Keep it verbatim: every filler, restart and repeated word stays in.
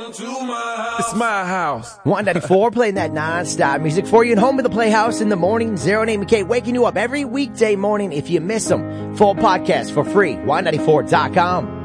It's my house. one ninety-four playing that non-stop music for you and home of the Playhouse in the morning. Zero and Amy K waking you up every weekday morning. If you miss them, full podcast for free. Y ninety-four dot com.